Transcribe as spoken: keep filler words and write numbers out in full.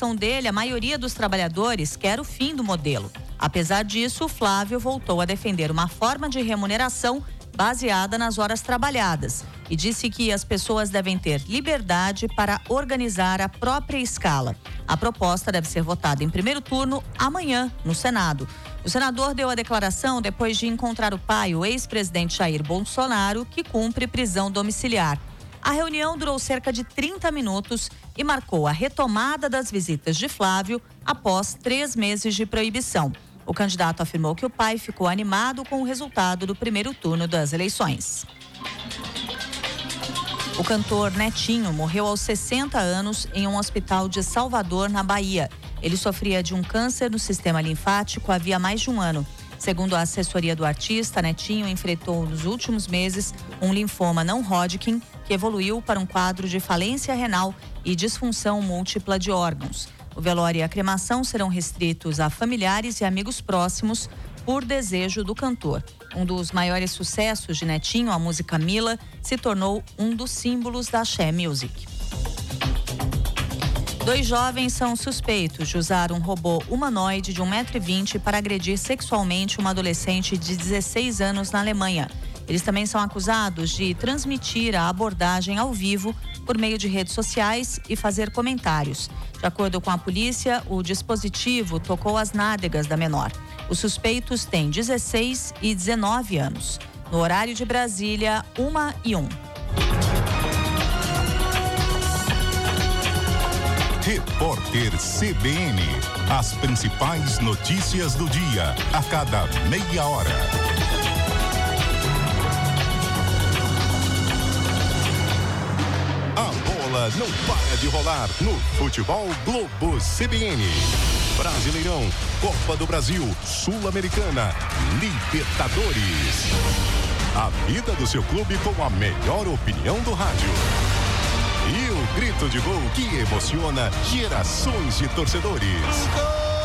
declaração dele, a maioria dos trabalhadores quer o fim do modelo. Apesar disso, Flávio voltou a defender uma forma de remuneração baseada nas horas trabalhadas e disse que as pessoas devem ter liberdade para organizar a própria escala. A proposta deve ser votada em primeiro turno amanhã no Senado. O senador deu a declaração depois de encontrar o pai, o ex-presidente Jair Bolsonaro, que cumpre prisão domiciliar. A reunião durou cerca de trinta minutos e marcou a retomada das visitas de Flávio após três meses de proibição. O candidato afirmou que o pai ficou animado com o resultado do primeiro turno das eleições. O cantor Netinho morreu aos sessenta anos em um hospital de Salvador, na Bahia. Ele sofria de um câncer no sistema linfático havia mais de um ano. Segundo a assessoria do artista, Netinho enfrentou nos últimos meses um linfoma não Hodgkin, que evoluiu para um quadro de falência renal e disfunção múltipla de órgãos. O velório e a cremação serão restritos a familiares e amigos próximos por desejo do cantor. Um dos maiores sucessos de Netinho, a música Mila, se tornou um dos símbolos da Axé Music. Dois jovens são suspeitos de usar um robô humanoide de um metro e vinte para agredir sexualmente uma adolescente de dezesseis anos na Alemanha. Eles também são acusados de transmitir a abordagem ao vivo por meio de redes sociais e fazer comentários. De acordo com a polícia, o dispositivo tocou as nádegas da menor. Os suspeitos têm dezesseis e dezenove anos. No horário de Brasília, uma e um. Repórter C B N. As principais notícias do dia, a cada meia hora. A bola não para de rolar no Futebol Globo C B N. Brasileirão, Copa do Brasil, Sul-Americana, Libertadores. A vida do seu clube com a melhor opinião do rádio. E o grito de gol que emociona gerações de torcedores.